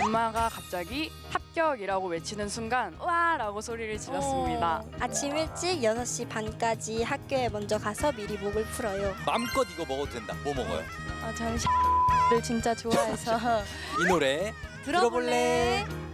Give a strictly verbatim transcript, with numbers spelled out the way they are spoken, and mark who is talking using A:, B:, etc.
A: 엄마가 갑자기 합격이라고 외치는 순간 와! 라고 소리를 질렀습니다.
B: 어, 아침 일찍 여섯 시 반까지 학교에 먼저 가서 미리 목을 풀어요.
C: 마음껏 이거 먹어도 된다. 뭐 먹어요?
B: 어, 저는 를 진짜 좋아해서
C: 이 노래 들어볼래?